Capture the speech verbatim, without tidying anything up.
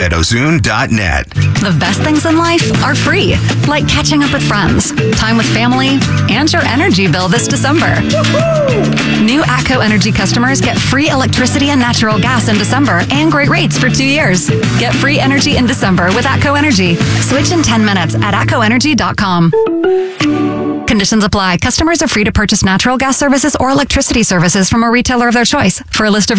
at Ozune dot net. The best things in life are free, like catching up with friends, time with family, and your energy bill this December. Woo-hoo! New ATCO Energy customers get free electricity and natural gas in December and great rates for two years. Get free energy in December with ATCO Energy. Switch in ten minutes at atco energy dot com. Conditions apply. Customers are free to purchase natural gas services or electricity services from a retailer of their choice. For a list of